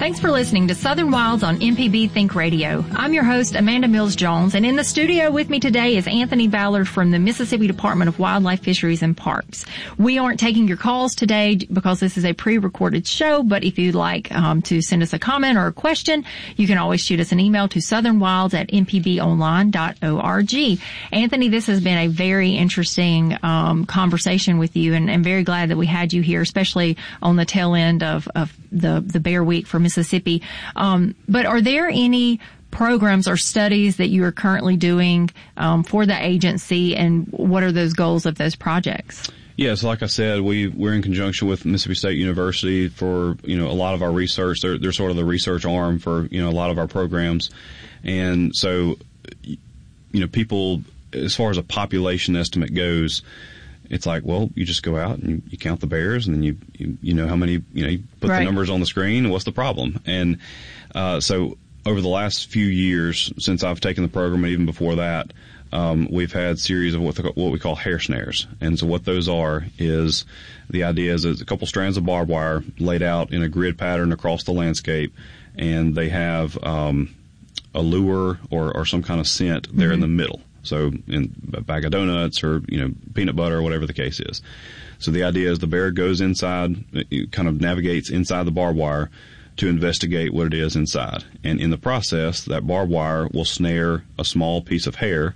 Thanks for listening to Southern Wilds on MPB Think Radio. I'm your host, Amanda Mills-Jones, and in the studio with me today is Anthony Ballard from the Mississippi Department of Wildlife, Fisheries, and Parks. We aren't taking your calls today because this is a pre-recorded show, but if you'd like to send us a comment or a question, you can always shoot us an email to southernwilds@mpbonline.org. Anthony, this has been a very interesting conversation with you, and I'm very glad that we had you here, especially on the tail end of the Bear Week for Mississippi. But are there any programs or studies that you are currently doing for the agency, and what are those goals of those projects? Yes, like I said, we're in conjunction with Mississippi State University for, a lot of our research. They're sort of the research arm for, a lot of our programs. And so, people, as far as a population estimate goes, it's like, well, you just go out and you count the bears, and then you know how many, you put the numbers on the screen, and what's the problem? And so over the last few years, since I've taken the program, and even before that, we've had series of what we call hair snares. And so what those are is, the idea is a couple strands of barbed wire laid out in a grid pattern across the landscape, and they have a lure or some kind of scent there in the middle. So in a bag of donuts or, peanut butter or whatever the case is. So the idea is the bear goes inside, it kind of navigates inside the barbed wire to investigate what it is inside. And in the process, that barbed wire will snare a small piece of hair